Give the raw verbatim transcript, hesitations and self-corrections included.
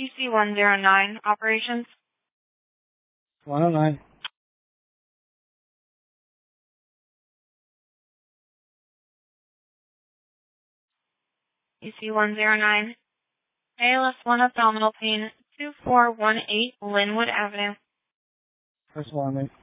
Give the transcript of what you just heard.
E C one zero nine, operations. one oh nine. E C one zero nine. A L S one abdominal pain, two four one eight Linwood Avenue. First one, mate.